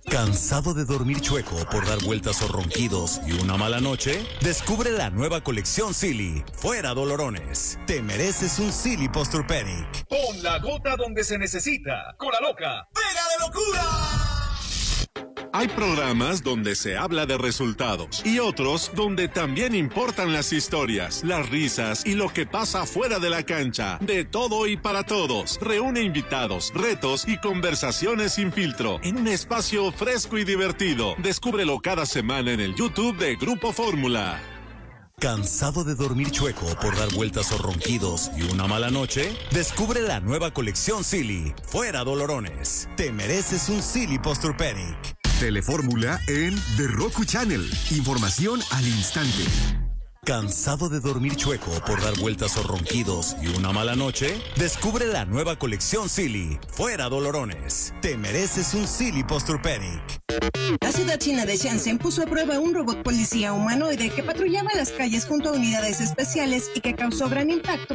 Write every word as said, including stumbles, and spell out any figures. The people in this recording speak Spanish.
¿Cansado de dormir chueco por dar vueltas o ronquidos y una mala noche? Descubre la nueva colección Silly. Fuera dolorones. Te mereces un Silly Posturepedic. Pon la gota donde se necesita. Cola Loca. ¡Pega de locura! Hay programas donde se habla de resultados y otros donde también importan las historias, las risas y lo que pasa fuera de la cancha. De todo y para todos. Reúne invitados, retos y conversaciones sin filtro en un espacio fresco y divertido. Descúbrelo cada semana en el YouTube de Grupo Fórmula. ¿Cansado de dormir chueco por dar vueltas o ronquidos y una mala noche? Descubre la nueva colección Silly. Fuera dolorones. Te mereces un Silly Posturepedic. Telefórmula en The Roku Channel. Información al instante. ¿Cansado de dormir chueco por dar vueltas o ronquidos y una mala noche? Descubre la nueva colección Silly. Fuera dolorones. Te mereces un Silly Posturepedic. La ciudad china de Shenzhen puso a prueba un robot policía humanoide que patrullaba las calles junto a unidades especiales y que causó gran impacto